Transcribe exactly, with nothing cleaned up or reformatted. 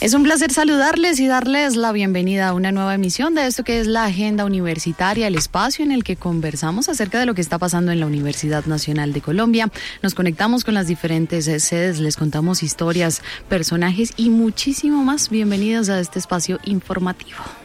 Es un placer saludarles y darles la bienvenida a una nueva emisión de esto que es la Agenda Universitaria, el espacio en el que conversamos acerca de lo que está pasando en la Universidad Nacional de Colombia. Nos conectamos con las diferentes sedes, les contamos historias, personajes y muchísimo más. Bienvenidos a este espacio informativo.